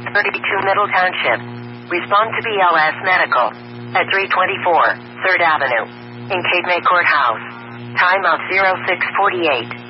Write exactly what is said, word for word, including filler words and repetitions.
thirty-two Middle Township. Respond to B L S Medical at three twenty-four third Avenue in Cape May Courthouse. Time of zero six forty-eight.